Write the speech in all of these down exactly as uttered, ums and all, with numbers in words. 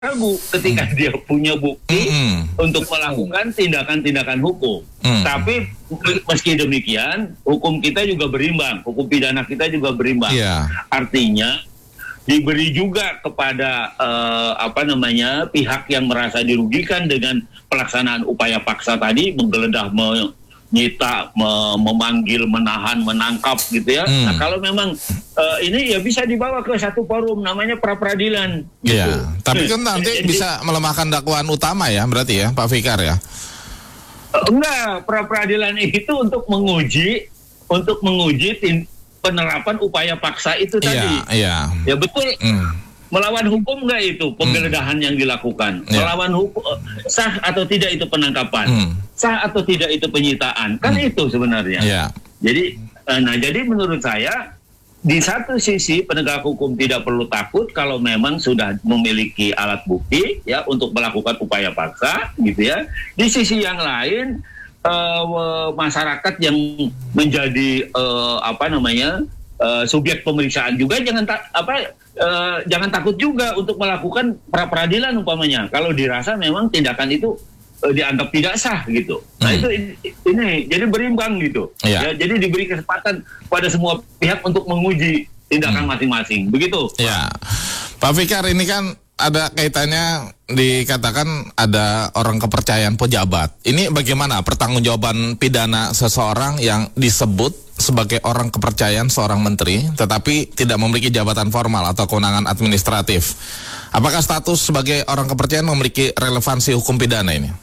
ragu ketika hmm. dia punya bukti hmm. untuk melakukan tindakan-tindakan hukum. Hmm. Tapi meski demikian, hukum kita juga berimbang, hukum pidana kita juga berimbang. Yeah. Artinya diberi juga kepada uh, apa namanya pihak yang merasa dirugikan dengan pelaksanaan upaya paksa tadi, menggeledah, menyita, me- memanggil, menahan, menangkap gitu ya. Hmm. Nah kalau memang uh, ini ya bisa dibawa ke satu forum namanya pra peradilan. Gitu. Iya. Tapi kan nanti bisa melemahkan dakwaan utama ya, berarti ya, Pak Fikar ya? Uh, enggak, pra peradilan itu untuk menguji, untuk menguji tin- penerapan upaya paksa itu tadi. Iya, iya. Ya betul. Mm. Melawan hukum nggak itu penggeledahan mm. yang dilakukan? Yeah. Melawan hukum, sah atau tidak itu penangkapan? Mm. Sah atau tidak itu penyitaan? Kan mm. itu sebenarnya. Yeah. Jadi, nah jadi menurut saya di satu sisi penegak hukum tidak perlu takut kalau memang sudah memiliki alat bukti ya untuk melakukan upaya paksa, gitu ya. Di sisi yang lain Uh, masyarakat yang menjadi uh, apa namanya uh, subjek pemeriksaan juga jangan ta- apa uh, jangan takut juga untuk melakukan pra peradilan umpamanya kalau dirasa memang tindakan itu uh, dianggap tidak sah gitu. Nah hmm. itu ini jadi berimbang gitu. Yeah. Ya, jadi diberi kesempatan pada semua pihak untuk menguji tindakan hmm. masing-masing. Begitu. Ya, Pak Fikar, ini kan ada kaitannya dikatakan ada orang kepercayaan pejabat. Ini bagaimana pertanggungjawaban pidana seseorang yang disebut sebagai orang kepercayaan seorang menteri tetapi tidak memiliki jabatan formal atau kewenangan administratif? Apakah status sebagai orang kepercayaan memiliki relevansi hukum pidana ini?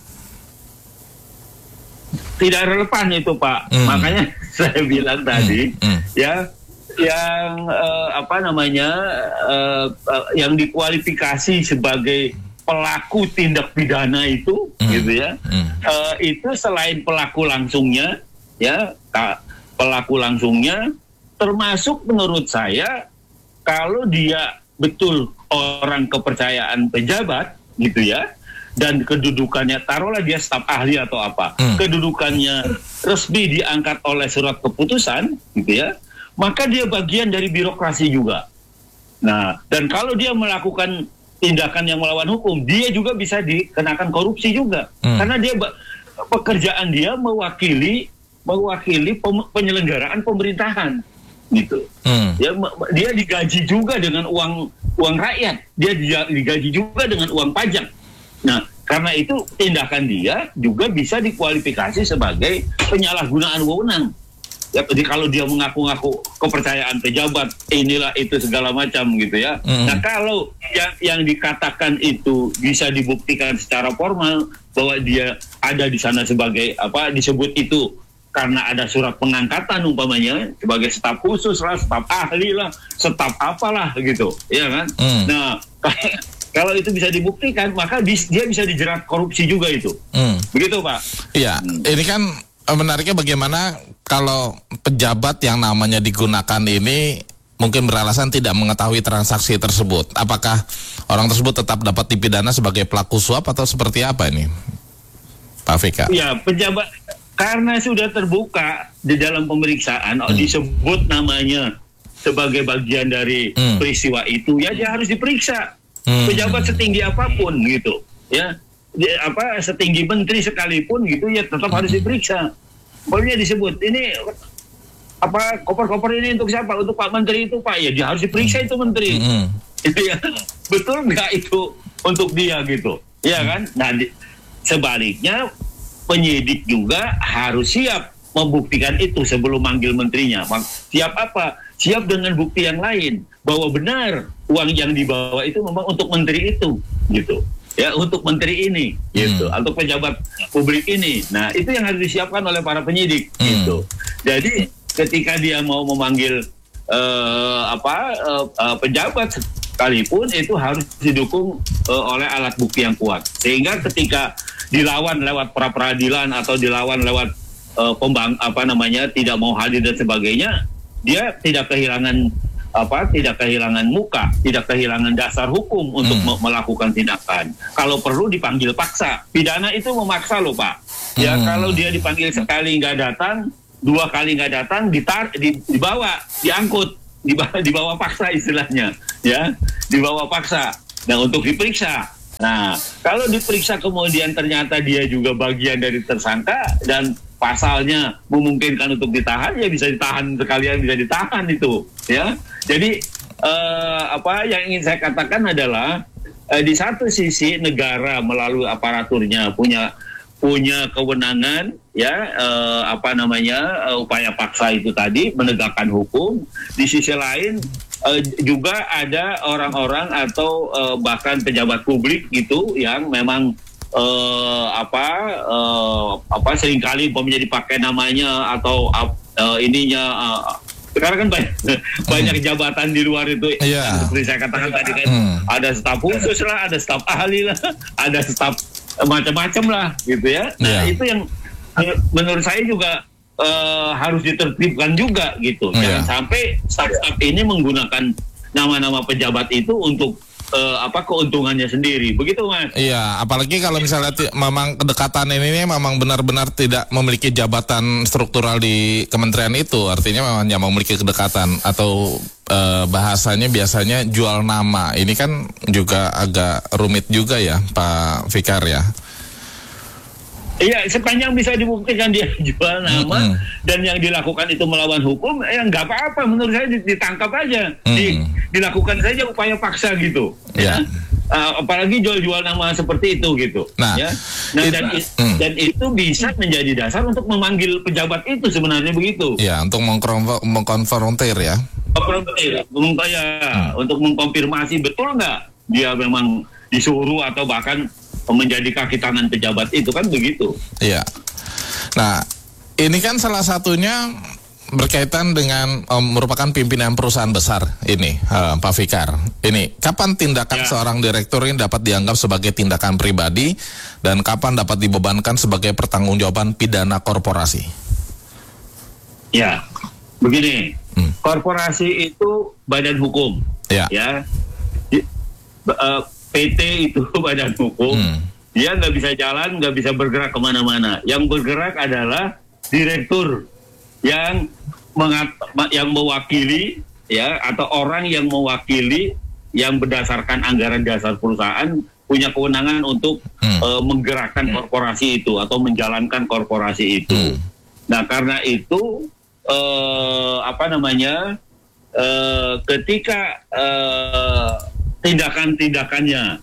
Tidak relevan itu, Pak. Hmm. Makanya saya bilang tadi hmm. Hmm. ya yang uh, apa namanya uh, uh, yang dikualifikasi sebagai pelaku tindak pidana itu mm. gitu ya mm. uh, itu selain pelaku langsungnya ya pelaku langsungnya termasuk menurut saya kalau dia betul orang kepercayaan pejabat gitu ya dan kedudukannya taruhlah dia staf ahli atau apa mm. kedudukannya resmi diangkat oleh surat keputusan gitu ya maka dia bagian dari birokrasi juga. Nah, dan kalau dia melakukan tindakan yang melawan hukum, dia juga bisa dikenakan korupsi juga. Hmm. Karena dia pekerjaan dia mewakili mewakili pem, penyelenggaraan pemerintahan gitu. Hmm. Dia dia digaji juga dengan uang uang rakyat. Dia digaji juga dengan uang pajak. Nah, karena itu tindakan dia juga bisa dikualifikasi sebagai penyalahgunaan wewenang. Ya, jadi kalau dia mengaku-ngaku kepercayaan pejabat, inilah itu segala macam gitu ya. Mm. Nah kalau yang, yang dikatakan itu bisa dibuktikan secara formal bahwa dia ada di sana sebagai apa disebut itu karena ada surat pengangkatan umpamanya sebagai staf khusus lah, staf ahli lah, staf apalah gitu, ya kan? Mm. Nah kalau itu bisa dibuktikan maka dia bisa dijerat korupsi juga itu. Mm. Begitu Pak? Iya, hmm. ini kan menariknya bagaimana kalau pejabat yang namanya digunakan ini mungkin beralasan tidak mengetahui transaksi tersebut. Apakah orang tersebut tetap dapat dipidana sebagai pelaku suap atau seperti apa ini, Pak Fikar? Ya, pejabat karena sudah terbuka di dalam pemeriksaan hmm. disebut namanya sebagai bagian dari hmm. peristiwa itu, ya dia harus diperiksa. Hmm. Pejabat setinggi apapun gitu, ya. Dia, apa setinggi menteri sekalipun gitu ya tetap harus diperiksa. Pokoknya disebut ini apa koper-koper ini untuk siapa? Untuk Pak Menteri itu Pak ya dia harus diperiksa itu menteri. Mm-hmm. Itu ya betul nggak itu untuk dia gitu, ya kan? Nah di, sebaliknya penyidik juga harus siap membuktikan itu sebelum manggil menterinya. Siap apa? Siap dengan bukti yang lain bahwa benar uang yang dibawa itu memang untuk menteri itu gitu. Ya untuk menteri ini gitu hmm. atau pejabat publik ini. Nah itu yang harus disiapkan oleh para penyidik hmm. gitu. Jadi ketika dia mau memanggil uh, apa uh, uh, pejabat sekalipun itu harus didukung uh, oleh alat bukti yang kuat sehingga ketika dilawan lewat pra peradilan atau dilawan lewat uh, pembang apa namanya tidak mau hadir dan sebagainya dia tidak kehilangan apa tidak kehilangan muka, tidak kehilangan dasar hukum untuk hmm. me- melakukan tindakan. Kalau perlu dipanggil paksa. Pidana itu memaksa loh Pak. Ya hmm. kalau dia dipanggil sekali nggak datang, dua kali nggak datang, ditar, di, dibawa, diangkut, dibawa, dibawa paksa istilahnya, ya, dibawa paksa. Nah untuk diperiksa. Nah, kalau diperiksa kemudian ternyata dia juga bagian dari tersangka dan pasalnya memungkinkan untuk ditahan, ya bisa ditahan sekalian, bisa ditahan itu, ya. Jadi eh, apa yang ingin saya katakan adalah eh, di satu sisi negara melalui aparaturnya punya punya kewenangan, ya eh, apa namanya eh, upaya paksa itu tadi menegakkan hukum. Di sisi lain eh, juga ada orang-orang atau eh, bahkan pejabat publik gitu yang memang Uh, apa uh, apa seringkali menjadi pakai namanya atau uh, ininya uh, sekarang kan banyak banyak jabatan di luar itu, yeah. Seperti saya katakan tadi kan, hmm. ada staf khusus lah, ada staf ahli lah, ada staf macam-macam lah gitu ya. Nah yeah. itu yang menurut saya juga uh, harus ditertibkan juga gitu. Jangan yeah. sampai staf-staf ini menggunakan nama-nama pejabat itu untuk Uh, apa keuntungannya sendiri, begitu Mas? Iya, apalagi kalau misalnya t- memang kedekatan ini memang benar-benar tidak memiliki jabatan struktural di kementerian itu, artinya memang yang memiliki kedekatan atau uh, bahasanya biasanya jual nama. Ini kan juga agak rumit juga ya, Pak Fikar ya. Iya, sepanjang bisa dibuktikan dia jual nama mm-hmm. dan yang dilakukan itu melawan hukum, ya nggak apa-apa. Menurut saya ditangkap aja, mm-hmm. di, dilakukan saja upaya paksa gitu. Yeah. Ya, uh, apalagi jual-jual nama seperti itu gitu. Nah, ya, nah it, dan, mm. dan itu bisa menjadi dasar untuk memanggil pejabat itu sebenarnya begitu. Ya, untuk mengkonfrontir ya. Mengkonfrontir, ya, mm. untuk mengkonfirmasi betul nggak dia memang disuruh atau bahkan menjadi kaki tangan pejabat itu, kan begitu. Iya. Nah, ini kan salah satunya berkaitan dengan um, merupakan pimpinan perusahaan besar ini, uh, Pak Fikar. Ini kapan tindakan ya. seorang direktur ini dapat dianggap sebagai tindakan pribadi dan kapan dapat dibebankan sebagai pertanggungjawaban pidana korporasi? Ya, begini. Hmm. Korporasi itu badan hukum. Ya. Ya. Di, uh, P T itu badan hukum, hmm. dia nggak bisa jalan, nggak bisa bergerak kemana-mana. Yang bergerak adalah direktur yang mengat, yang mewakili, ya, atau orang yang mewakili yang berdasarkan anggaran dasar perusahaan punya kewenangan untuk hmm. uh, menggerakkan korporasi itu atau menjalankan korporasi itu. Hmm. Nah, karena itu uh, apa namanya uh, ketika uh, tindakan-tindakannya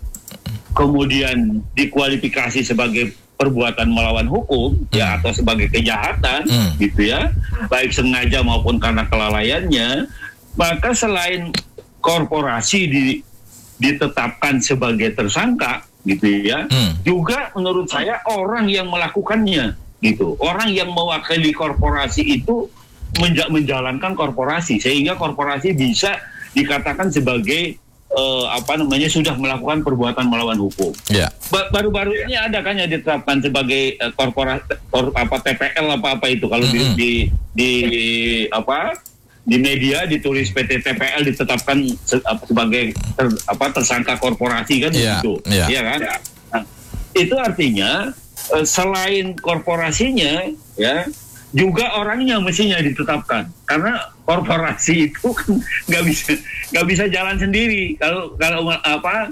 kemudian dikualifikasi sebagai perbuatan melawan hukum, hmm. ya, atau sebagai kejahatan, hmm. gitu ya, baik sengaja maupun karena kelalaiannya, maka selain korporasi di, ditetapkan sebagai tersangka, gitu ya, hmm. juga menurut saya orang yang melakukannya, gitu, orang yang mewakili korporasi itu menja- menjalankan korporasi, sehingga korporasi bisa dikatakan sebagai Uh, apa namanya sudah melakukan perbuatan melawan hukum. Yeah. Ba- baru-baru ini ada kan yang ditetapkan sebagai uh, korporasi kor, apa T P L apa apa itu kalau mm-hmm. di, di di apa di media ditulis P T T P L ditetapkan se, apa, sebagai ter, apa tersangka korporasi kan yeah. begitu. Yeah. Iya kan? Nah, itu artinya uh, selain korporasinya ya juga orangnya mestinya ditetapkan karena korporasi itu kan nggak bisa nggak bisa jalan sendiri kalau kalau apa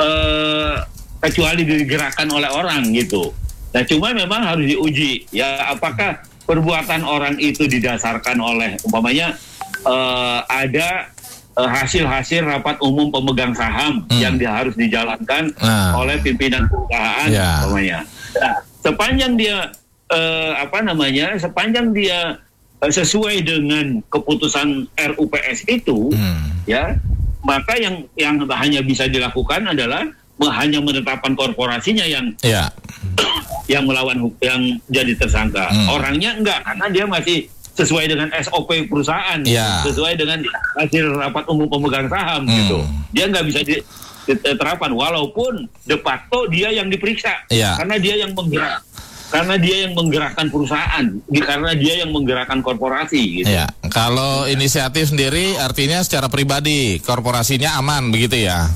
eh, kecuali digerakkan oleh orang gitu. Nah cuma memang harus diuji ya apakah perbuatan orang itu didasarkan oleh umpamanya eh, ada eh, hasil-hasil rapat umum pemegang saham hmm. yang dia harus dijalankan nah. oleh pimpinan perusahaan yeah. umpamanya. Nah, sepanjang dia Uh, apa namanya sepanjang dia uh, sesuai dengan keputusan R U P S itu hmm. ya maka yang yang hanya bisa dilakukan adalah hanya menetapkan korporasinya yang yeah. yang melawan yang jadi tersangka hmm. orangnya enggak karena dia masih sesuai dengan S O P perusahaan yeah. sesuai dengan hasil rapat umum pemegang saham hmm. gitu dia nggak bisa di, diterapkan walaupun de facto dia yang diperiksa yeah. karena dia yang menggerak karena dia yang menggerakkan perusahaan, karena dia yang menggerakkan korporasi. Gitu. Ya, kalau inisiatif sendiri artinya secara pribadi, korporasinya aman begitu ya,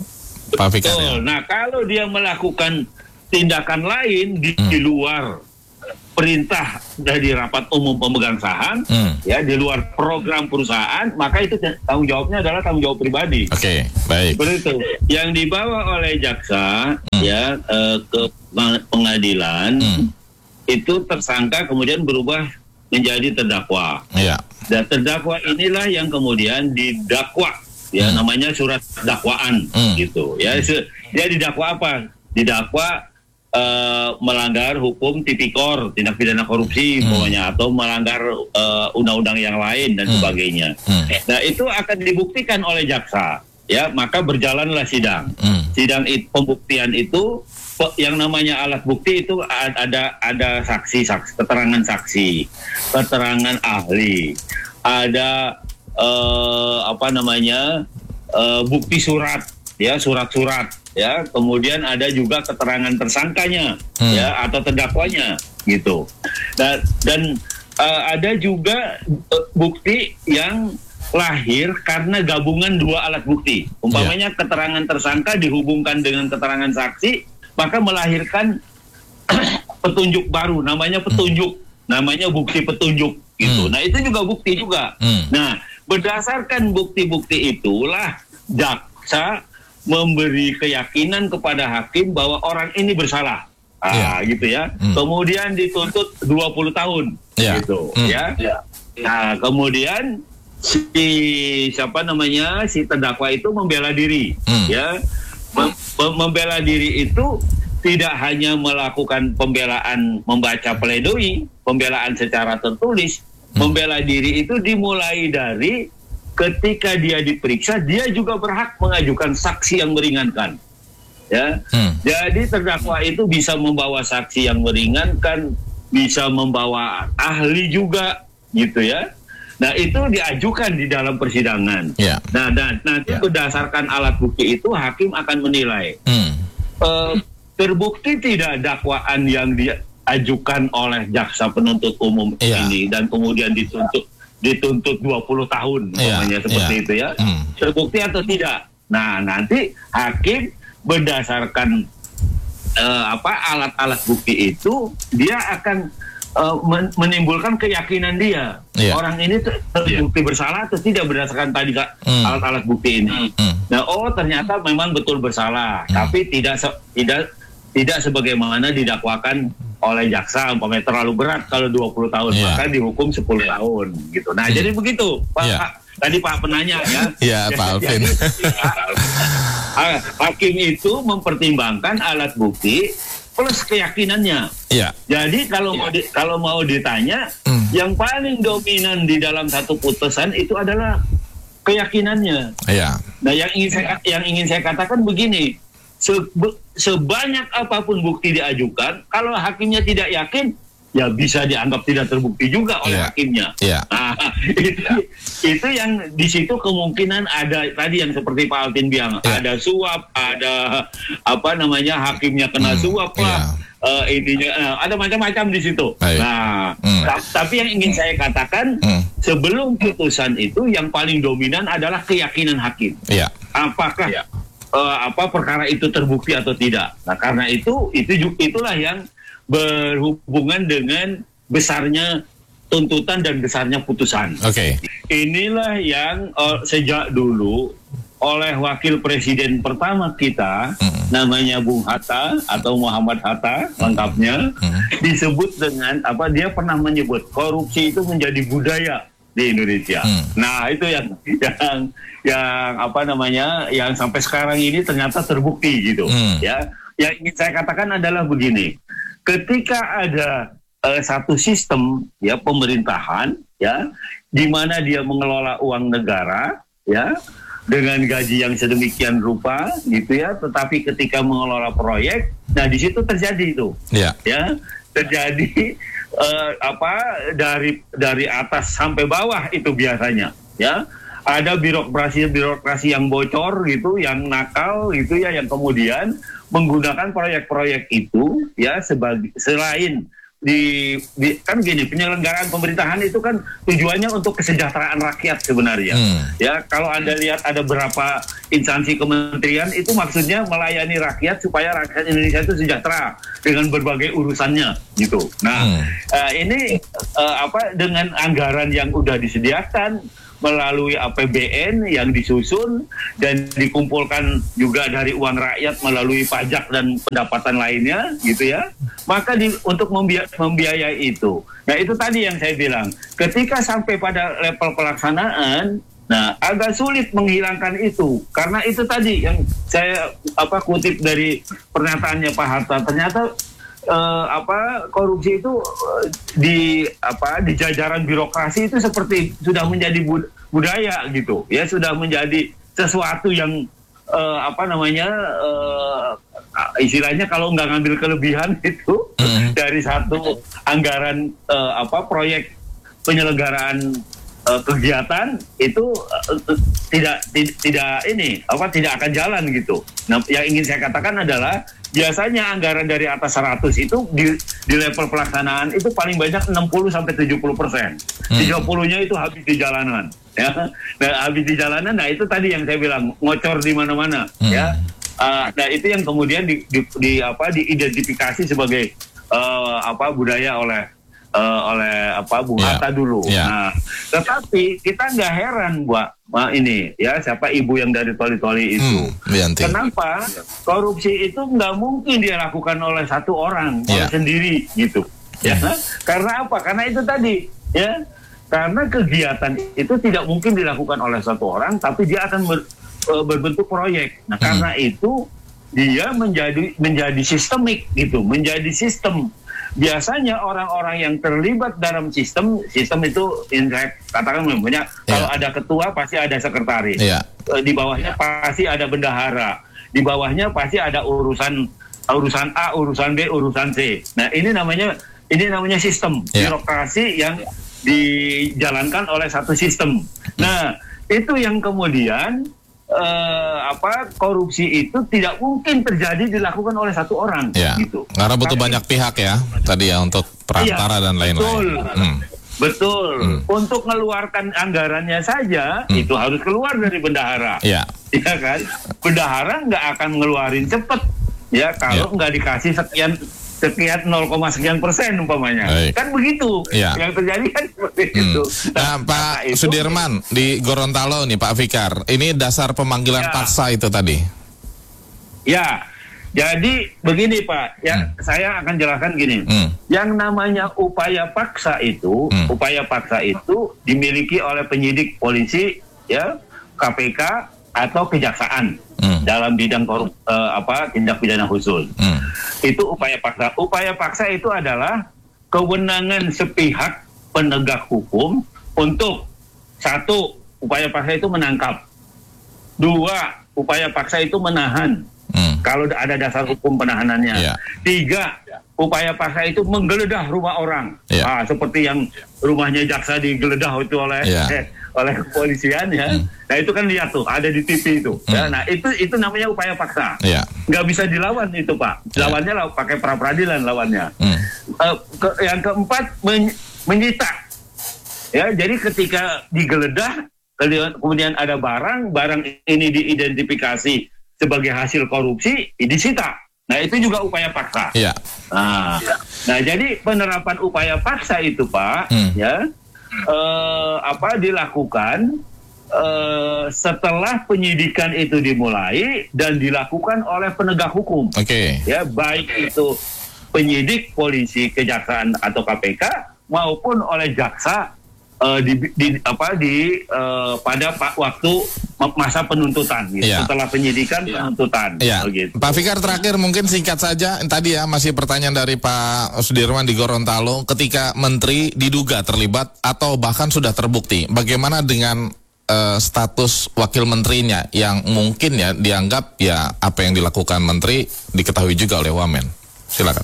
Pak Fikar. Betul. Ya? Nah, kalau dia melakukan tindakan lain di, hmm. di luar perintah dari rapat umum pemegang saham, hmm. ya di luar program perusahaan, maka itu tanggung jawabnya adalah tanggung jawab pribadi. Oke, okay, baik. Seperti itu. Yang dibawa oleh jaksa hmm. ya eh, ke pengadilan hmm. itu tersangka kemudian berubah menjadi terdakwa. Ya. Dan terdakwa inilah yang kemudian didakwa, ya hmm. namanya surat dakwaan, hmm. gitu. Ya, dia didakwa apa? Didakwa Uh, melanggar hukum tipikor, tindak pidana korupsi, hmm. pokoknya, atau melanggar uh, undang-undang yang lain dan hmm. sebagainya. Hmm. Nah, itu akan dibuktikan oleh jaksa, ya, maka berjalanlah sidang. Hmm. Sidang it, pembuktian itu, yang namanya alat bukti itu ada ada saksi, saksi, keterangan saksi, keterangan ahli, ada uh, apa namanya uh, bukti surat, ya, surat-surat. Ya, kemudian ada juga keterangan tersangkanya, hmm. ya, atau terdakwanya, gitu. Dan dan uh, ada juga uh, bukti yang lahir karena gabungan dua alat bukti. Umpamanya yeah. keterangan tersangka dihubungkan dengan keterangan saksi, maka melahirkan petunjuk baru, namanya petunjuk, hmm. namanya bukti petunjuk, gitu. Hmm. Nah, itu juga bukti juga. Hmm. Nah, berdasarkan bukti-bukti itulah jaksa memberi keyakinan kepada hakim bahwa orang ini bersalah, ah, yeah. gitu ya. Mm. Kemudian dituntut dua puluh tahun, yeah. gitu, mm. ya. Yeah. Nah, kemudian si siapa namanya si terdakwa itu membela diri, mm. ya. Mem membela diri itu tidak hanya melakukan pembelaan membaca pledoi, pembelaan secara tertulis, mm. membela diri itu dimulai dari ketika dia diperiksa, dia juga berhak mengajukan saksi yang meringankan. Ya, hmm. jadi terdakwa itu bisa membawa saksi yang meringankan, bisa membawa ahli juga, gitu ya. Nah, itu diajukan di dalam persidangan. Yeah. Nah, dan nanti yeah. berdasarkan alat bukti itu hakim akan menilai. Hmm. Uh, terbukti tidak dakwaan yang diajukan oleh jaksa penuntut umum yeah. ini dan kemudian dituntut dituntut dua puluh tahun, namanya yeah, seperti yeah. itu ya, mm. terbukti atau tidak. Nah, nanti hakim berdasarkan uh, apa alat-alat bukti itu, dia akan uh, men menimbulkan keyakinan dia, yeah. orang ini terbukti yeah. bersalah atau tidak berdasarkan tadi alat-alat mm. bukti ini. Mm. Nah, oh ternyata memang betul bersalah, mm. tapi tidak se tidak tidak sebagaimana didakwakan oleh jaksa, umpamanya terlalu berat kalau dua puluh tahun, yeah. maka dihukum sepuluh yeah. tahun, gitu. Nah, hmm. jadi begitu, Pak. Yeah. Tadi Pak penanya ya. Iya, Pak Alvin. Hakim itu mempertimbangkan alat bukti plus keyakinannya. Yeah. Jadi kalau yeah. mau di, kalau mau ditanya, hmm. yang paling dominan di dalam satu putusan itu adalah keyakinannya. Yeah. Nah, yang ingin saya yang ingin saya katakan begini. Sebe sebanyak apapun bukti diajukan, kalau hakimnya tidak yakin, ya bisa dianggap tidak terbukti juga oleh yeah. hakimnya. Yeah. Nah, itu, yeah. itu yang di situ kemungkinan ada tadi yang seperti Pak Alvin bilang, yeah. ada suap, ada apa namanya hakimnya kena mm, suap lah, yeah. uh, intinya uh, ada macam-macam di situ. Baik. Nah, mm. tapi yang ingin saya katakan, mm. sebelum putusan itu yang paling dominan adalah keyakinan hakim. Yeah. Apakah yeah. Uh, apa perkara itu terbukti atau tidak. Nah, karena itu itu itulah yang berhubungan dengan besarnya tuntutan dan besarnya putusan. Oke. Okay. Inilah yang uh, sejak dulu oleh wakil presiden pertama kita, mm. namanya Bung Hatta atau Muhammad Hatta lengkapnya, mm. disebut dengan apa? Dia pernah menyebut korupsi itu menjadi budaya di Indonesia. Hmm. Nah, itu yang yang yang apa namanya yang sampai sekarang ini ternyata terbukti gitu. Hmm. Ya, yang ingin saya katakan adalah begini. Ketika ada uh, satu sistem ya pemerintahan ya di mana dia mengelola uang negara ya dengan gaji yang sedemikian rupa gitu ya, tetapi ketika mengelola proyek, nah di situ terjadi itu. Yeah. Ya, terjadi Uh, apa dari dari atas sampai bawah itu biasanya ya ada birokrasi birokrasi yang bocor gitu, yang nakal gitu ya, yang kemudian menggunakan proyek-proyek itu ya sebagai selain di, di kan gini, penyelenggaraan pemerintahan itu kan tujuannya untuk kesejahteraan rakyat sebenarnya. Hmm. Ya, kalau Anda lihat ada beberapa instansi kementerian itu maksudnya melayani rakyat supaya rakyat Indonesia itu sejahtera dengan berbagai urusannya gitu. Nah, hmm. uh, ini uh, apa dengan anggaran yang udah disediakan melalui A P B N yang disusun dan dikumpulkan juga dari uang rakyat melalui pajak dan pendapatan lainnya gitu ya, maka di, untuk membiay- membiayai itu. Nah itu tadi yang saya bilang, ketika sampai pada level pelaksanaan, nah agak sulit menghilangkan itu karena itu tadi yang saya apa kutip dari pernyataannya Pak Hatta, ternyata Uh, apa korupsi itu uh, di apa di jajaran birokrasi itu seperti sudah menjadi bud- budaya gitu ya, sudah menjadi sesuatu yang uh, apa namanya uh, istilahnya kalau nggak ngambil kelebihan itu mm. dari satu anggaran uh, apa proyek penyelenggaraan uh, kegiatan itu uh, uh, tidak t- tidak ini apa tidak akan jalan gitu. Nah yang ingin saya katakan adalah biasanya anggaran dari atas seratus itu di, di level pelaksanaan itu paling banyak enam puluh sampai tujuh puluh persen. tiga puluh-nya itu habis di jalanan. Ya. Nah, habis di jalanan, nah itu tadi yang saya bilang, ngocor di mana-mana. Hmm. Ya. Uh, nah itu yang kemudian di, di, di, apa, diidentifikasi sebagai uh, apa budaya oleh uh, oleh apa Bung yeah. Hatta dulu. Yeah. Nah, tetapi kita nggak heran, Mbak. Nah, ini ya siapa ibu yang dari toli-toli itu. Hmm, kenapa korupsi itu nggak mungkin dia lakukan oleh satu orang yeah. oleh sendiri gitu ya. Hmm. Karena apa? Karena itu tadi ya, karena kegiatan itu tidak mungkin dilakukan oleh satu orang, tapi dia akan ber, uh, berbentuk proyek. Nah hmm. karena itu dia menjadi menjadi sistemik gitu, menjadi sistem. Biasanya orang-orang yang terlibat dalam sistem, sistem itu saya katakan mempunyai, yeah. kalau ada ketua pasti ada sekretaris, yeah. di bawahnya pasti ada bendahara, di bawahnya pasti ada urusan urusan A, urusan B, urusan C. Nah ini namanya ini namanya sistem yeah. birokrasi yang dijalankan oleh satu sistem. Nah itu yang kemudian Uh, apa korupsi itu tidak mungkin terjadi dilakukan oleh satu orang ya, gitu. Karena butuh Tapi, banyak pihak ya tadi ya untuk perantara iya, dan lain-lain. Betul, hmm. betul. Hmm. Untuk mengeluarkan anggarannya saja hmm. itu harus keluar dari bendahara. Iya, ya kan? Bendahara nggak akan ngeluarin cepet ya kalau nggak ya. dikasih sekian sekian nol, sekian persen umpamanya. Baik. Kan begitu ya. Yang terjadi kan seperti hmm. itu. Nah, nah Pak itu, Sudirman di Gorontalo nih Pak Fikar, ini dasar pemanggilan ya. paksa itu tadi. Ya, jadi begini Pak, ya hmm. saya akan jelaskan gini. Hmm. Yang namanya upaya paksa itu, hmm. upaya paksa itu dimiliki oleh penyidik polisi, ya, K P K atau kejaksaan. Hmm. Dalam bidang korup, uh, apa tindak pidana khusus. Hmm. Itu upaya paksa. Upaya paksa itu adalah kewenangan sepihak penegak hukum untuk satu, upaya paksa itu menangkap. Dua, upaya paksa itu menahan. Hmm. Kalau ada dasar hukum penahanannya. Yeah. Tiga, upaya paksa itu menggeledah rumah orang. Yeah. Ah, seperti yang rumahnya jaksa digeledah itu oleh yeah. eh, oleh kepolisian ya. Hmm. Nah itu kan lihat tuh ada di T V itu. Hmm. Ya, nah itu itu namanya upaya paksa. Yeah. Nggak bisa dilawan itu Pak. Lawannya yeah. pakai pra peradilan lawannya. Hmm. Uh, ke, yang keempat men, menyita. Ya jadi ketika digeledah kemudian ada barang, barang ini diidentifikasi sebagai hasil korupsi, disita. Nah itu juga upaya paksa. Yeah. Nah, yeah. nah jadi penerapan upaya paksa itu Pak, hmm. ya. Uh, apa dilakukan uh, setelah penyidikan itu dimulai dan dilakukan oleh penegak hukum. Oke. Okay. Ya baik itu penyidik, polisi, kejaksaan atau K P K maupun oleh jaksa uh, di, di apa di uh, pada pak waktu masa penuntutan gitu. Ya. Setelah penyidikan ya. penuntutan ya. Gitu. Pak Fikar terakhir mungkin singkat saja tadi ya masih pertanyaan dari Pak Sudirman di Gorontalo, ketika menteri diduga terlibat atau bahkan sudah terbukti, bagaimana dengan uh, status wakil menterinya yang mungkin ya dianggap ya apa yang dilakukan menteri diketahui juga oleh Wamen. Silakan.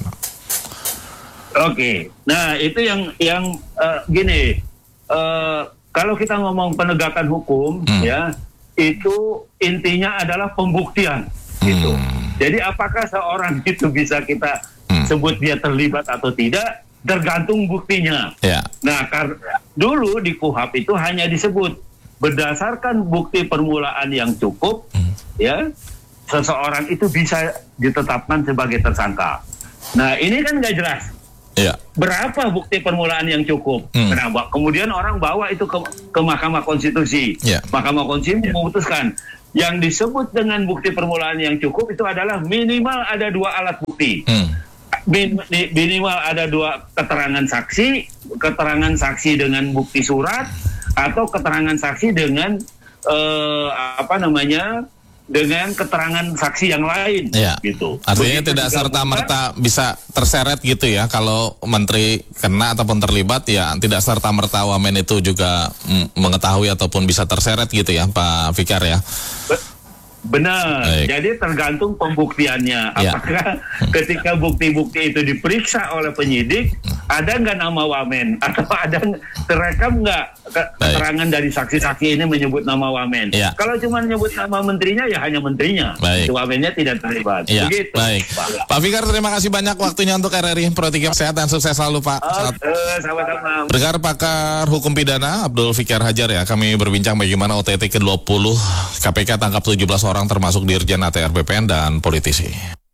Oke. Nah, itu yang yang uh, gini, uh, kalau kita ngomong penegakan hukum hmm. ya itu intinya adalah pembuktian gitu. Hmm. Jadi apakah seorang itu bisa kita hmm. sebut dia terlibat atau tidak? tergantung buktinya. Ya. Nah, karena dulu di Kuhap itu hanya disebut berdasarkan bukti permulaan yang cukup, hmm. ya, seseorang itu bisa ditetapkan sebagai tersangka. Nah, ini kan nggak jelas. Ya. Berapa bukti permulaan yang cukup? Hmm. Kenapa? Kemudian orang bawa itu ke, ke Mahkamah Konstitusi. Ya. Mahkamah Konstitusi memutuskan yang disebut dengan bukti permulaan yang cukup itu adalah minimal ada dua alat bukti. Hmm. Minimal ada dua keterangan saksi, keterangan saksi dengan bukti surat, atau keterangan saksi dengan uh, apa namanya dengan keterangan saksi yang lain, ya. Gitu. Artinya begitu tidak serta merta bisa terseret gitu ya, kalau menteri kena ataupun terlibat ya tidak serta merta wamen itu juga mm, mengetahui ataupun bisa terseret gitu ya, Pak Fikar ya. Be- Benar, baik. Jadi tergantung pembuktiannya. Ya. Apakah ketika bukti-bukti itu diperiksa oleh penyidik, ada nggak nama wamen? Atau ada terekam nggak keterangan dari saksi-saksi ini menyebut nama wamen? Ya. Kalau cuma menyebut nama menterinya, ya hanya menterinya. Baik. Wamennya tidak terlibat. Ya. Begitu. Baik. Pak. Pak Fikar, terima kasih banyak waktunya untuk R R I Pro tiga. Sehat dan sukses selalu, Pak. Oke, sama-sama. Dengar pakar hukum pidana Abdul Fikar Hajar ya, kami berbincang bagaimana O T T ke dua puluh K P K tangkap tujuh belas orang termasuk Dirjen A T R B P N dan politisi.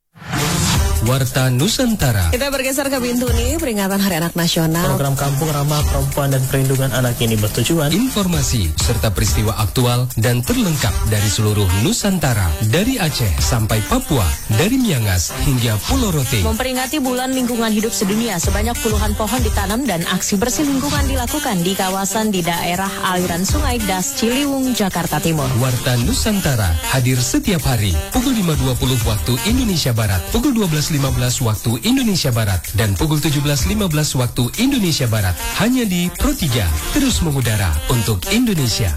Warta Nusantara. Kita bergeser ke Bintuni, peringatan Hari Anak Nasional. Program Kampung Ramah Perempuan dan Perlindungan Anak ini bertujuan informasi serta peristiwa aktual dan terlengkap dari seluruh Nusantara, dari Aceh sampai Papua, dari Miangas hingga Pulau Rote. Memperingati Bulan Lingkungan Hidup Sedunia, sebanyak puluhan pohon ditanam dan aksi bersih lingkungan dilakukan di kawasan di daerah aliran Sungai Das Ciliwung, Jakarta Timur. Warta Nusantara hadir setiap hari pukul lima dua puluh waktu Indonesia Barat, pukul dua belas lima belas waktu Indonesia Barat, dan pukul tujuh belas lima belas waktu Indonesia Barat, hanya di Pro tiga, terus mengudara untuk Indonesia.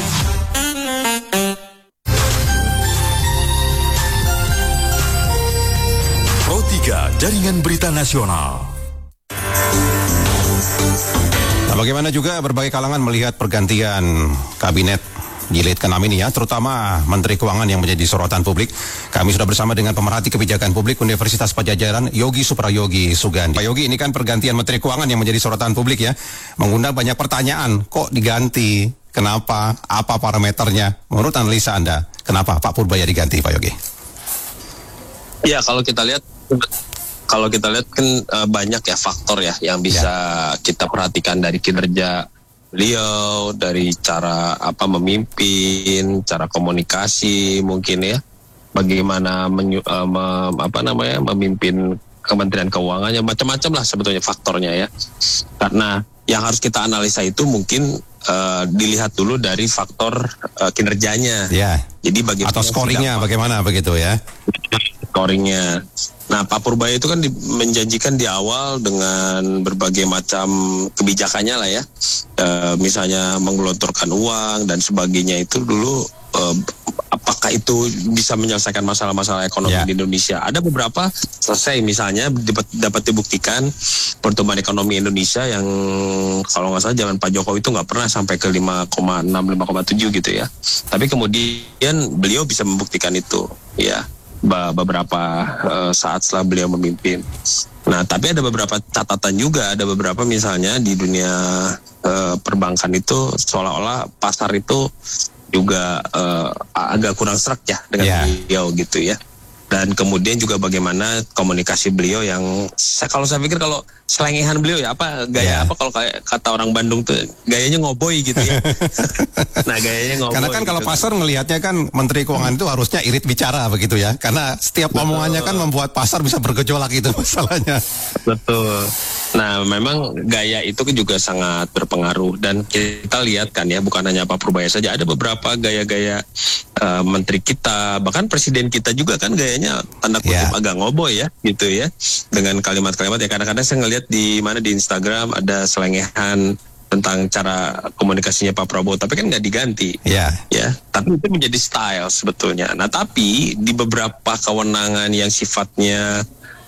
Pro tiga, Jaringan Berita Nasional. Nah, bagaimana juga berbagai kalangan melihat pergantian kabinet jilid keenam ini ya, terutama Menteri Keuangan yang menjadi sorotan publik. Kami sudah bersama dengan pemerhati kebijakan publik Universitas Padjadjaran, Yogi Suprayogi Sugandi. Pak Yogi, ini kan pergantian Menteri Keuangan yang menjadi sorotan publik ya, mengundang banyak pertanyaan. Kok diganti? Kenapa? Apa parameternya? Menurut analisa Anda, kenapa Pak Purbaya diganti, Pak Yogi? Ya, kalau kita lihat, kalau kita lihat kan uh, banyak ya faktor ya yang bisa ya. kita perhatikan dari kinerja beliau, dari cara apa memimpin, cara komunikasi mungkin ya, bagaimana menyu, uh, mem, apa namanya memimpin Kementerian Keuangannya, macam-macam lah sebetulnya faktornya ya. Karena yang harus kita analisa itu mungkin uh, dilihat dulu dari faktor uh, kinerjanya. Ya. Jadi bagaimana atau scoringnya bagaimana begitu ya? Scoringnya. Nah, Pak Purbaya itu kan di, menjanjikan di awal dengan berbagai macam kebijakannya lah ya, e, misalnya menggelontorkan uang dan sebagainya itu dulu, e, apakah itu bisa menyelesaikan masalah-masalah ekonomi yeah. di Indonesia? Ada beberapa selesai, misalnya dapat dapat dibuktikan pertumbuhan ekonomi Indonesia yang kalau nggak salah zaman Pak Jokowi itu nggak pernah sampai ke lima koma enam, lima koma tujuh gitu ya. Tapi kemudian beliau bisa membuktikan itu, ya. beberapa uh, saat setelah beliau memimpin. Nah, tapi ada beberapa catatan juga, ada beberapa misalnya di dunia uh, perbankan itu seolah-olah pasar itu juga uh, agak kurang serak ya dengan yeah. beliau gitu ya. Dan kemudian juga bagaimana komunikasi beliau yang saya, kalau saya pikir kalau selengehan beliau ya apa gaya yeah. apa kalau kayak kata orang Bandung tuh gayanya ngoboy gitu ya. Nah, gayanya ngoboy. Karena kan gitu. Kalau pasar melihatnya kan Menteri Keuangan itu harusnya irit bicara begitu ya. Karena setiap Betul. omongannya kan membuat pasar bisa bergejolak itu masalahnya. Betul. Nah, memang gaya itu juga sangat berpengaruh, dan kita lihat kan ya, bukan hanya Pak Purbaya saja, ada beberapa gaya-gaya uh, menteri kita, bahkan presiden kita juga kan gayanya tanda kutip yeah. agak ngoboy ya, gitu ya, dengan kalimat-kalimat ya. Kadang-kadang saya ngelihat di mana di Instagram ada selengehan tentang cara komunikasinya Pak Prabowo, tapi kan nggak diganti, yeah. ya. Tapi itu menjadi style sebetulnya. Nah, tapi di beberapa kewenangan yang sifatnya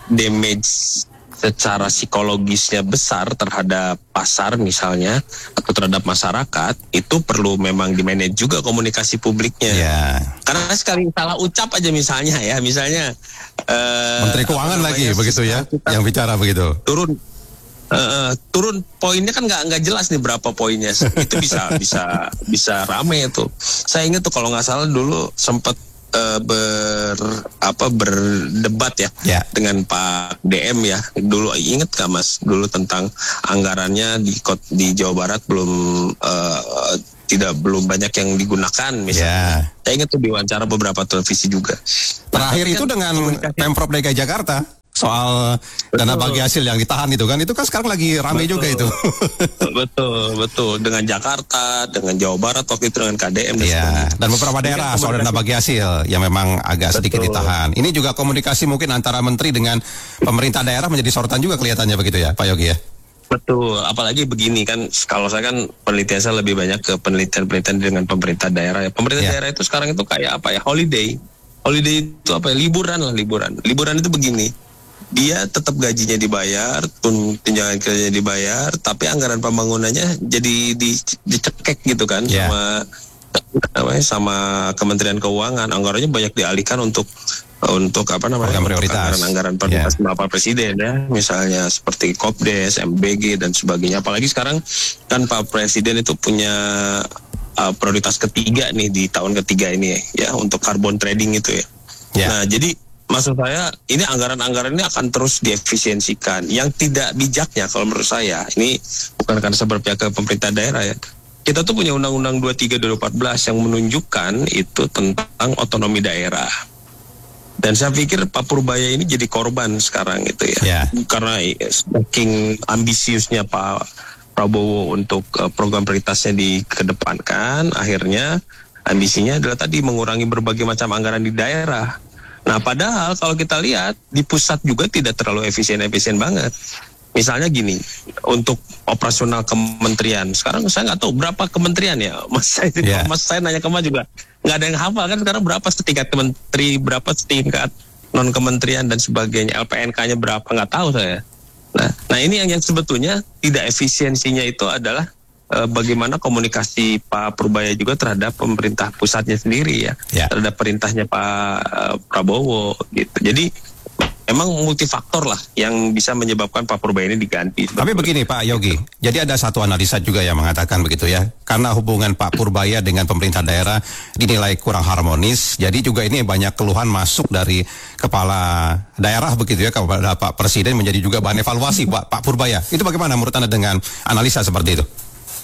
damage secara psikologisnya besar terhadap pasar misalnya atau terhadap masyarakat, itu perlu memang di-manage juga komunikasi publiknya. Yeah. Karena sekali salah ucap aja misalnya ya, misalnya uh, Menteri Keuangan lagi begitu ya, yang bicara begitu. Turun Uh, turun poinnya kan nggak nggak jelas nih berapa poinnya. Itu bisa bisa bisa rame itu. Saya ingat tuh kalau nggak salah dulu sempat uh, ber apa berdebat ya yeah. dengan Pak D M ya. Dulu inget nggak Mas dulu tentang anggarannya di di Jawa Barat belum uh, tidak belum banyak yang digunakan misalnya. Yeah. Saya ingat tuh diwawancara beberapa televisi juga. Terakhir nah, itu kan dengan Pemprov D K I Jakarta soal betul. Dana bagi hasil yang ditahan itu kan, itu kan sekarang lagi rame betul. juga itu. betul, betul. Dengan Jakarta, dengan Jawa Barat waktu itu dengan K D M dan ya, dan beberapa daerah soal dana bagi hasil yang memang agak betul. sedikit ditahan. Ini juga komunikasi mungkin antara menteri dengan pemerintah daerah menjadi sorotan juga kelihatannya begitu ya, Pak Yogi ya. Betul, apalagi begini kan, kalau saya kan penelitian saya lebih banyak ke penelitian-penelitian dengan pemerintah daerah ya. Pemerintah ya. daerah itu sekarang itu kayak apa ya, holiday. Holiday itu apa ya, liburan lah, liburan. Liburan itu begini, dia tetap gajinya dibayar, tunjangan kerjanya dibayar, tapi anggaran pembangunannya jadi di, dicekek gitu kan ya. sama namanya sama Kementerian Keuangan. Anggarannya banyak dialihkan untuk untuk apa namanya program prioritas, anggaran prioritas yeah. Bapak Presiden ya, misalnya seperti Kopdes, M B G dan sebagainya. Apalagi sekarang kan Pak Presiden itu punya uh, prioritas ketiga nih di tahun ketiga ini ya, untuk carbon trading itu ya. Yeah. Nah jadi maksud saya ini anggaran-anggaran ini akan terus diefisiensikan. Yang tidak bijaknya kalau menurut saya, ini bukan karena saya berpihak ke pemerintah daerah ya. Kita tuh punya Undang-Undang dua puluh tiga dua ribu empat belas yang menunjukkan itu tentang otonomi daerah. Dan saya pikir Pak Purbaya ini jadi korban sekarang itu ya. Yeah. Karena saking ambisiusnya Pak Prabowo untuk uh, program prioritasnya dikedepankan, akhirnya ambisinya adalah tadi mengurangi berbagai macam anggaran di daerah. Nah padahal kalau kita lihat di pusat juga tidak terlalu efisien-efisien banget. Misalnya gini, untuk operasional kementerian, sekarang saya nggak tahu berapa kementerian ya, mas saya, yeah. mas saya nanya ke mas juga, nggak ada yang hafal kan sekarang berapa setingkat kementeri, berapa setingkat non kementerian dan sebagainya, L P N K-nya berapa nggak tahu saya. Nah, nah ini yang, yang sebetulnya tidak efisiensinya itu adalah eh, bagaimana komunikasi Pak Purbaya juga terhadap pemerintah pusatnya sendiri ya, yeah. terhadap perintahnya Pak eh, Prabowo gitu. Jadi memang multifaktor lah yang bisa menyebabkan Pak Purbaya ini diganti. Tapi begini Pak Yogi, jadi ada satu analisa juga yang mengatakan begitu ya, karena hubungan Pak Purbaya dengan pemerintah daerah dinilai kurang harmonis, jadi juga ini banyak keluhan masuk dari kepala daerah begitu ya kepada Pak Presiden, menjadi juga bahan evaluasi Pak, Pak Purbaya. Itu bagaimana menurut Anda dengan analisa seperti itu?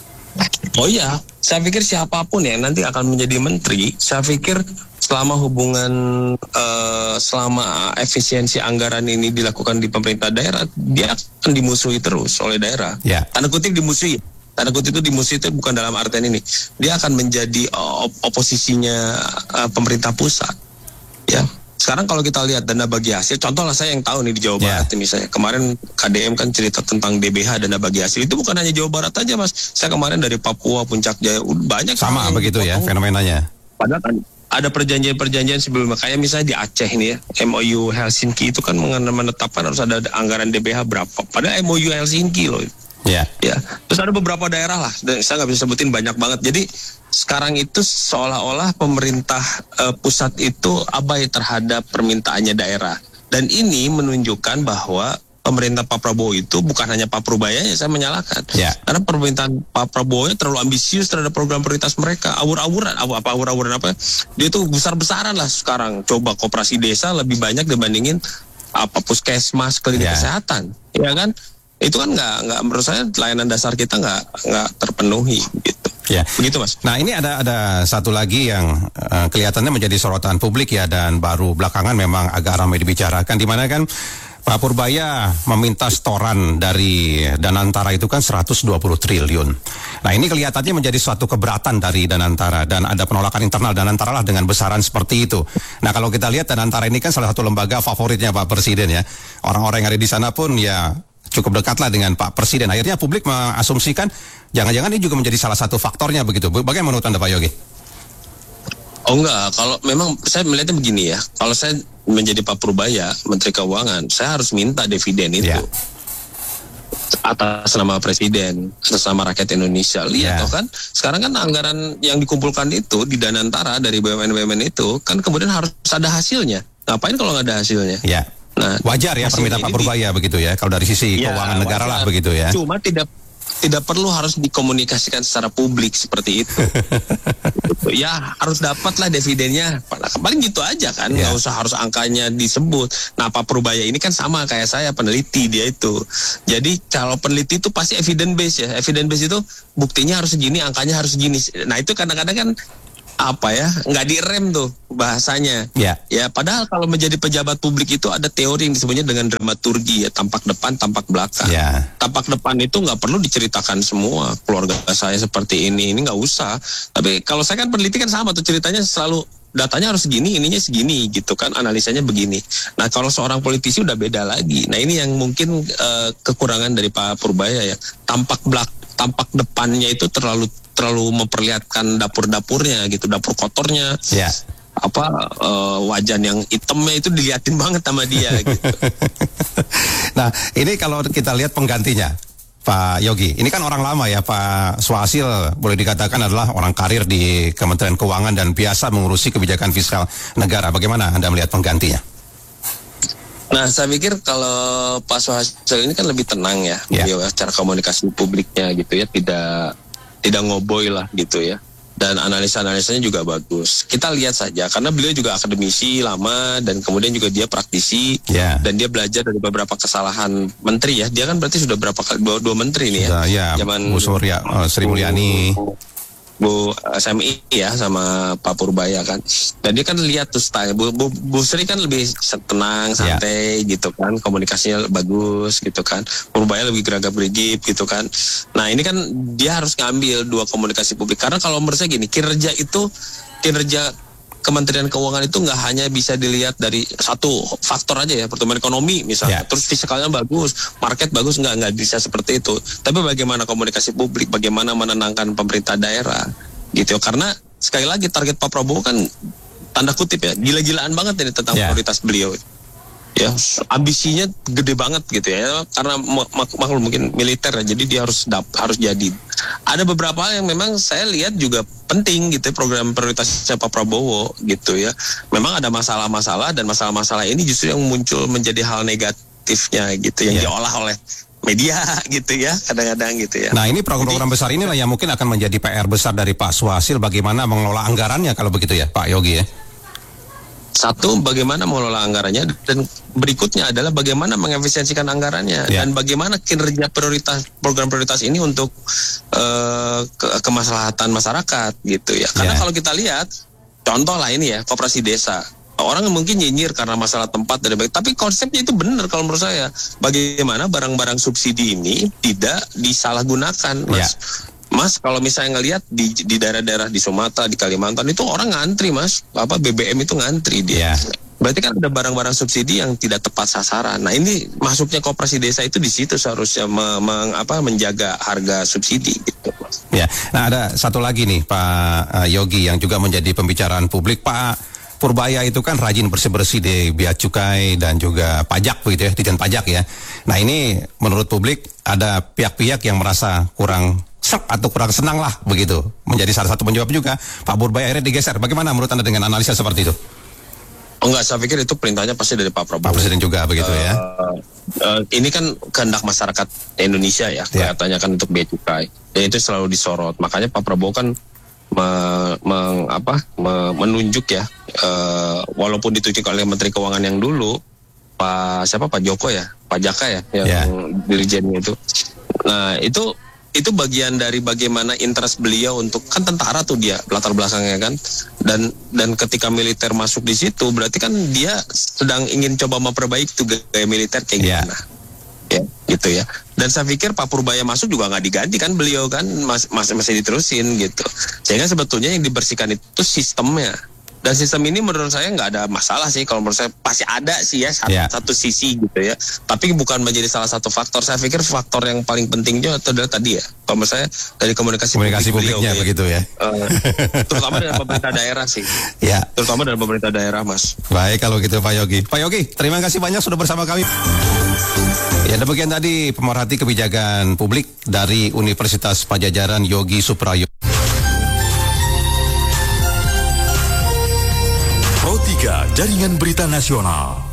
Oh iya, saya pikir siapapun yang nanti akan menjadi menteri, saya pikir selama hubungan uh, selama efisiensi anggaran ini dilakukan di pemerintah daerah, dia akan dimusuhi terus oleh daerah. Yeah. Tanda kutip dimusuhi. Tanda kutip itu dimusuhi itu bukan dalam artian ini. Dia akan menjadi op- oposisinya uh, pemerintah pusat. Ya. Sekarang kalau kita lihat dana bagi hasil, contohlah saya yang tahu nih di Jawa Barat yeah. misalnya. Kemarin K D M kan cerita tentang D B H, dana bagi hasil. Itu bukan hanya Jawa Barat aja Mas. Saya kemarin dari Papua, Puncak Jaya, banyak. Sama begitu ya fenomenanya. Padahal kan ada perjanjian-perjanjian sebelumnya, kayak misalnya di Aceh nih ya, M O U Helsinki itu kan menetapkan harus ada anggaran D B H berapa. Padahal M O U Helsinki loh. Ya. Ya. Terus ada beberapa daerah lah, saya nggak bisa sebutin banyak banget. Jadi sekarang itu seolah-olah pemerintah uh, pusat itu abai terhadap permintaannya daerah. Dan ini menunjukkan bahwa pemerintah Pak Prabowo itu bukan hanya Pak Purbaya yang saya menyalahkan. Yeah. Karena pemerintahan Pak Prabowo terlalu ambisius terhadap program prioritas mereka. Awur-awuran, apa awur-awuran apa? Dia itu besar-besaran lah sekarang. Coba koperasi desa lebih banyak dibandingin apa puskesmas, klinik yeah. kesehatan, ya kan? Itu kan nggak nggak menurut saya layanan dasar kita nggak nggak terpenuhi gitu. Ya, begitu Mas. Nah ini ada ada satu lagi yang uh, kelihatannya menjadi sorotan publik ya, dan baru belakangan memang agak ramai dibicarakan, di mana kan Pak Purbaya meminta setoran dari Danantara itu kan seratus dua puluh triliun. Nah ini kelihatannya menjadi suatu keberatan dari Danantara, dan ada penolakan internal Danantara lah dengan besaran seperti itu. Nah kalau kita lihat Danantara ini kan salah satu lembaga favoritnya Pak Presiden ya. Orang-orang yang ada di sana pun ya cukup dekatlah dengan Pak Presiden. Akhirnya publik mengasumsikan jangan-jangan ini juga menjadi salah satu faktornya begitu. Bagaimana menurut Anda Pak Yogi? Oh enggak, kalau memang saya melihatnya begini ya. Kalau saya menjadi Pak Purbaya, Menteri Keuangan, saya harus minta dividen itu. Yeah. Atas nama Presiden, atas nama rakyat Indonesia. Lihat yeah. toh kan, sekarang kan anggaran yang dikumpulkan itu di Danantara dari B U M N B U M N itu kan kemudian harus ada hasilnya. Ngapain kalau nggak ada hasilnya? Yeah. Nah, wajar ya permintaan Pak Purbaya begitu ya, kalau dari sisi ya, keuangan negara wajar. Lah begitu ya. Cuma tidak tidak perlu harus dikomunikasikan secara publik seperti itu. Gitu. Ya harus dapatlah dividennya. Paling gitu aja kan, nggak yeah. usah harus angkanya disebut. Nah Pak Purbaya ini kan sama kayak saya, peneliti dia itu. Jadi kalau peneliti itu pasti evidence base ya. Evidence base itu buktinya harus segini, angkanya harus segini. Nah itu kadang-kadang kan apa ya, nggak direm tuh bahasanya. Ya. Ya padahal kalau menjadi pejabat publik itu ada teori yang disebutnya dengan dramaturgi ya, tampak depan, tampak belakang. Ya. Tampak depan itu nggak perlu diceritakan semua keluarga saya seperti ini, ini nggak usah. Tapi kalau saya kan peneliti kan sama tuh ceritanya, selalu datanya harus segini, ininya segini gitu kan, analisanya begini. Nah kalau seorang politisi udah beda lagi. Nah ini yang mungkin uh, kekurangan dari Pak Purbaya ya, tampak belak, tampak depannya itu terlalu terlalu memperlihatkan dapur-dapurnya gitu, dapur kotornya. Ya. Apa uh, wajan yang hitamnya itu diliatin banget sama dia gitu. Nah, ini kalau kita lihat penggantinya Pak Yogi, ini kan orang lama ya, Pak Swasil boleh dikatakan adalah orang karir di Kementerian Keuangan dan biasa mengurusi kebijakan fiskal negara. Bagaimana Anda melihat penggantinya? Nah, saya pikir kalau Pak Swasil ini kan lebih tenang ya, ya. Beliau secara komunikasi publiknya gitu ya, tidak tidak ngoboy lah gitu ya, dan analisa-analisanya juga bagus. Kita lihat saja karena beliau juga akademisi lama dan kemudian juga dia praktisi yeah. dan dia belajar dari beberapa kesalahan menteri ya. Dia kan berarti sudah berapa kali dua, dua menteri nih ya. Sudah, ya. Zaman Bu Surya, uh, Sri Mulyani, Bu S M I ya sama Pak Purbaya kan. Dan dia kan lihat tuh style Bu, Bu, Bu Sri kan lebih tenang, santai yeah. gitu kan, komunikasinya bagus gitu kan. Purbaya lebih geragap-gerigip gitu kan. Nah ini kan dia harus ngambil dua komunikasi publik, karena kalau menurut saya gini, kinerja itu kinerja Kementerian Keuangan itu nggak hanya bisa dilihat dari satu faktor aja ya, pertumbuhan ekonomi misalnya, yeah. terus fiskalnya bagus, market bagus, nggak nggak bisa seperti itu. Tapi bagaimana komunikasi publik, bagaimana menenangkan pemerintah daerah, gitu. Karena sekali lagi target Pak Prabowo kan tanda kutip ya, gila-gilaan banget ini tentang yeah. prioritas beliau. Ya, ambisinya gede banget gitu ya, karena mak maklum mungkin militer ya, jadi dia harus dap harus jadi. Ada beberapa hal yang memang saya lihat juga penting gitu, program prioritasnya Pak Prabowo gitu ya. Memang ada masalah-masalah dan masalah-masalah ini justru yang muncul menjadi hal negatifnya gitu, yang yeah. diolah oleh media gitu ya, kadang-kadang gitu ya. Nah ini program-program besar inilah yang mungkin akan menjadi P R besar dari Pak Swasil, bagaimana mengelola anggarannya kalau begitu ya Pak Yogi ya. Satu, bagaimana mengelola anggarannya, dan berikutnya adalah bagaimana mengefisiensikan anggarannya yeah. dan bagaimana kinerja prioritas program prioritas ini untuk uh, ke kemaslahatan masyarakat gitu ya. Karena yeah. kalau kita lihat contoh lah ini ya, koperasi desa. Orang mungkin nyinyir karena masalah tempat dan sebagainya, tapi konsepnya itu benar kalau menurut saya. Bagaimana barang-barang subsidi ini tidak disalahgunakan, Mas. Yeah. Mas, kalau misalnya ngelihat di di daerah-daerah di Sumatera, di Kalimantan itu orang ngantri, Mas. Apa B B M itu ngantri dia. Yeah. Berarti kan ada barang-barang subsidi yang tidak tepat sasaran. Nah, ini masuknya koperasi desa itu di situ seharusnya me, me, apa, menjaga harga subsidi gitu, Mas. Ya. Nah, ada satu lagi nih Pak Yogi yang juga menjadi pembicaraan publik. Pak Purbaya itu kan rajin bersih-bersih di bea cukai dan juga pajak begitu ya, Ditjen Pajak ya. Nah, ini menurut publik ada pihak-pihak yang merasa kurang atau kurang senang lah begitu, menjadi salah satu penyebab juga Pak Purbaya akhirnya digeser. Bagaimana menurut Anda dengan analisa seperti itu? Oh enggak, saya pikir itu perintahnya pasti dari Pak Prabowo. Pak Presiden juga begitu uh, ya. Uh, ini kan kehendak masyarakat Indonesia ya, yeah. kelihatannya kan untuk bea cukai. Dan itu selalu disorot. Makanya Pak Prabowo kan me, me, apa, me, menunjuk ya, uh, walaupun ditunjuk oleh Menteri Keuangan yang dulu, Pak siapa Pak Joko ya, Pak Jaka ya, yang yeah. dirijennya itu. Nah itu itu bagian dari bagaimana interest beliau untuk, kan tentara tuh dia latar belakangnya kan, dan dan ketika militer masuk di situ berarti kan dia sedang ingin coba memperbaiki tuh gaya militer kayak yeah. gimana ya gitu ya. Dan saya pikir Pak Purbaya masuk juga nggak diganti kan beliau kan, mas, mas, masih diterusin gitu, sehingga sebetulnya yang dibersihkan itu sistemnya. Dan sistem ini menurut saya nggak ada masalah sih, kalau menurut saya pasti ada sih ya satu, yeah. satu sisi gitu ya, tapi bukan menjadi salah satu faktor. Saya pikir faktor yang paling pentingnya adalah tadi ya, kalau menurut saya dari komunikasi, komunikasi publik publiknya beliau, begitu ya, uh, terutama dengan pemerintah daerah sih, ya. terutama dengan pemerintah daerah, Mas. Baik kalau gitu Pak Yogi. Pak Yogi, terima kasih banyak sudah bersama kami. Ya, demikian tadi pemerhati kebijakan publik dari Universitas Padjadjaran Yogi Suprayogi. Pro tiga Jaringan Berita Nasional.